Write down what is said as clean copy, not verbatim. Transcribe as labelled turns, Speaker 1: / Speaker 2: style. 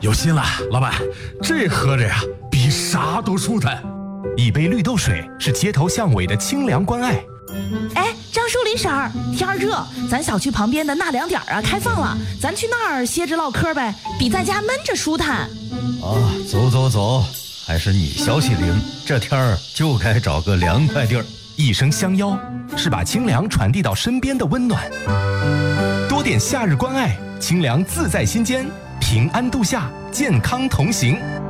Speaker 1: 有心了，老板，这喝着呀，比啥都舒坦。
Speaker 2: 一杯绿豆水是街头巷尾的清凉关爱。
Speaker 3: 哎，张树林婶儿，天儿热，咱小区旁边的纳凉点啊开放了，咱去那儿歇着唠嗑呗，比在家闷着舒坦。
Speaker 4: 走走走，还是你消息灵，这天儿就该找个凉快地儿。
Speaker 2: 一声相邀，是把清凉传递到身边的温暖。多点夏日关爱，清凉自在心间，平安度夏，健康同行。